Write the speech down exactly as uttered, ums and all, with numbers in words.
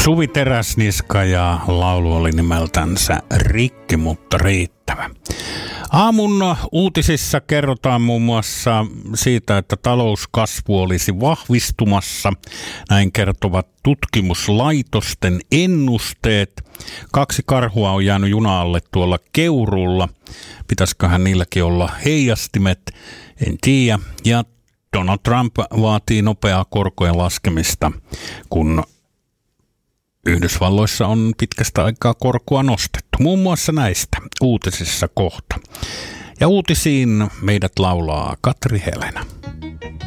Suvi Teräsniska ja laulu oli nimeltänsä Rikki, mutta riittävä. Aamun uutisissa kerrotaan muun muassa siitä, että talouskasvu olisi vahvistumassa. Näin kertovat tutkimuslaitosten ennusteet. Kaksi karhua on jäänyt juna-alle tuolla Keuruulla. Pitäisiköhän niilläkin olla heijastimet? En tiedä. Ja Donald Trump vaatii nopeaa korkojen laskemista, kun Yhdysvalloissa on pitkästä aikaa korkoa nostettu. Muun muassa näistä uutisissa kohta. Ja uutisiin meidät laulaa Katri Helena.